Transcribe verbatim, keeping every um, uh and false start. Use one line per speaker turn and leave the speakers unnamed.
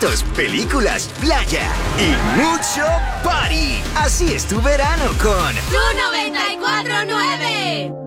conciertos, películas, playa y mucho party. Así es tu verano con
Tu noventa y cuatro nueve.